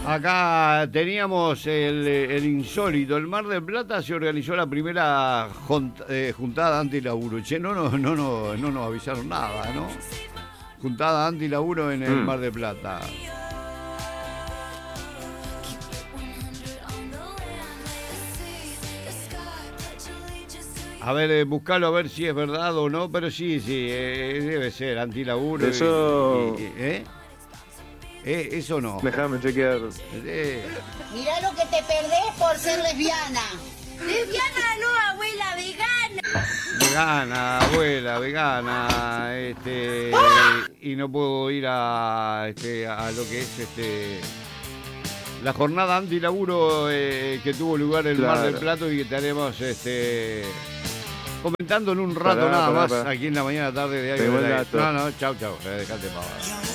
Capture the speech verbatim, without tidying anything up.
Acá teníamos el, el insólito. El Mar del Plata se organizó la primera jont- eh, juntada anti-laburo. Che, no, no, no, no, no nos avisaron nada, ¿no? Juntada anti-laburo en el Mm. Mar del Plata. A ver, eh, buscalo a ver si es verdad o no, pero sí, sí, eh, debe ser anti-laburo. y- Eso- y- y- ¿eh? Eh, eso no. Déjame chequear. Eh, Mirá lo que te perdés por ser lesbiana. Lesbiana no, abuela, vegana. Vegana, abuela, vegana, este, y no puedo ir a, este, a lo que es este, la jornada antilaburo eh, que tuvo lugar en el Mar Claro. del Plata y que estaremos este, comentando en un rato Pará, nada pará, más pará. aquí en la mañana tarde de Aire Tengo del el Aire. dato. No, no, chau, chau, eh, dejate pavada.